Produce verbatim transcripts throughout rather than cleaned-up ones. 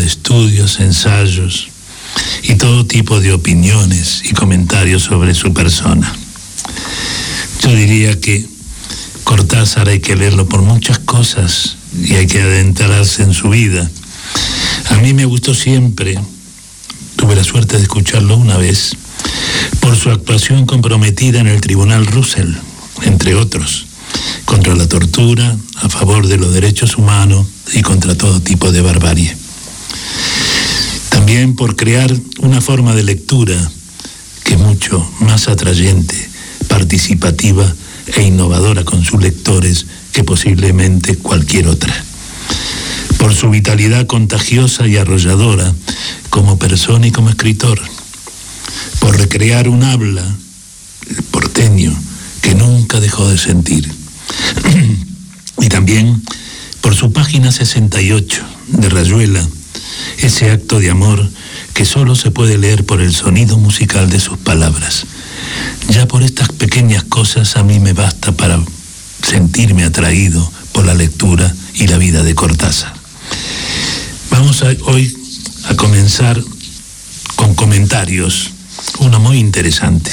de estudios, ensayos y todo tipo de opiniones y comentarios sobre su persona. Yo diría que Cortázar hay que leerlo por muchas cosas y hay que adentrarse en su vida. A mí me gustó siempre, tuve la suerte de escucharlo una vez, por su actuación comprometida en el Tribunal Russell, entre otros, contra la tortura, a favor de los derechos humanos y contra todo tipo de barbarie. También por crear una forma de lectura que es mucho más atrayente, participativa e innovadora con sus lectores que posiblemente cualquier otra. Por su vitalidad contagiosa y arrolladora como persona y como escritor. Por recrear un habla, el porteño, que nunca dejó de sentir. Y también por su página sesenta y ocho de Rayuela, ese acto de amor que solo se puede leer por el sonido musical de sus palabras. Ya por estas pequeñas cosas a mí me basta para sentirme atraído por la lectura y la vida de Cortázar. Vamos a, hoy a comenzar con comentarios, uno muy interesante.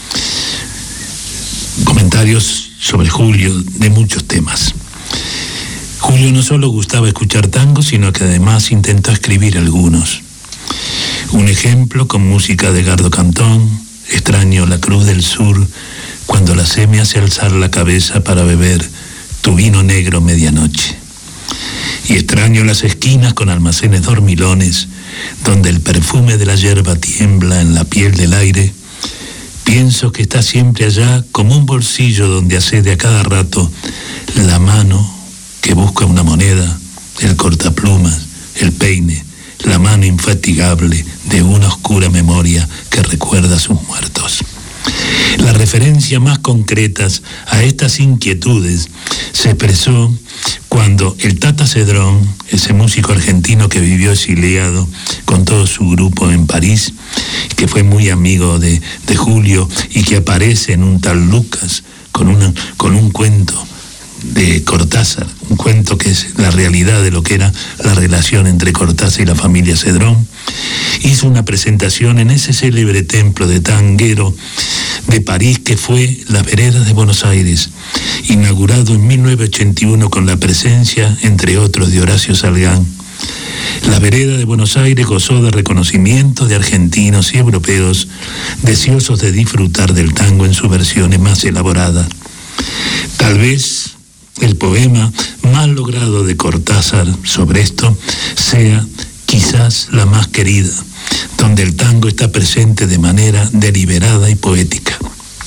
Comentarios sobre Julio de muchos temas. Julio no solo gustaba escuchar tango, sino que además intentó escribir algunos. Un ejemplo con música de Edgardo Cantón: extraño la Cruz del Sur, cuando la sé me hace alzar la cabeza para beber tu vino negro medianoche. Y extraño las esquinas con almacenes dormilones, donde el perfume de la hierba tiembla en la piel del aire. Pienso que está siempre allá como un bolsillo donde accede a cada rato la mano que busca una moneda, el cortaplumas, el peine, la mano infatigable de una oscura memoria que recuerda a sus muertos. Las referencias más concretas a estas inquietudes se expresó cuando el Tata Cedrón, ese músico argentino que vivió exiliado con todo su grupo en París, que fue muy amigo de, de Julio y que aparece en un tal Lucas con, una, con un cuento de Cortázar, un cuento que es la realidad de lo que era la relación entre Cortázar y la familia Cedrón, hizo una presentación en ese célebre templo de tanguero de París que fue Las Veredas de Buenos Aires, inaugurado en mil novecientos ochenta y uno con la presencia, entre otros, de Horacio Salgán. La Vereda de Buenos Aires gozó de reconocimiento de argentinos y europeos deseosos de disfrutar del tango en sus versiones más elaboradas. Tal vez el poema más logrado de Cortázar sobre esto sea quizás La más querida, donde el tango está presente de manera deliberada y poética.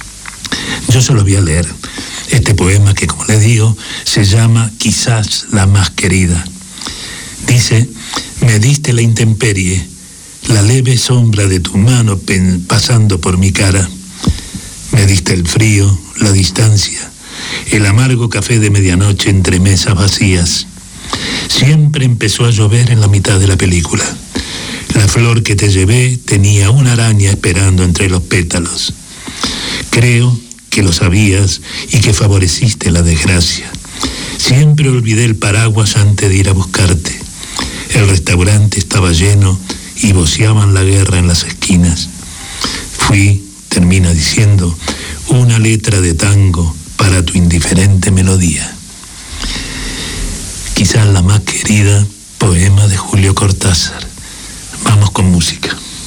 Yo se lo voy a leer, este poema que, como les digo, se llama Quizás la más querida. Dice: me diste la intemperie, la leve sombra de tu mano pasando por mi cara. Me diste el frío, la distancia, el amargo café de medianoche entre mesas vacías. Siempre empezó a llover en la mitad de la película. La flor que te llevé tenía una araña esperando entre los pétalos. Creo que lo sabías y que favoreciste la desgracia. Siempre olvidé el paraguas antes de ir a buscarte. El restaurante estaba lleno y voceaban la guerra en las esquinas. Fui, termina diciendo, una letra de tango para tu indiferente melodía. Quizás la más querida, poema de Julio Cortázar. Vamos con música.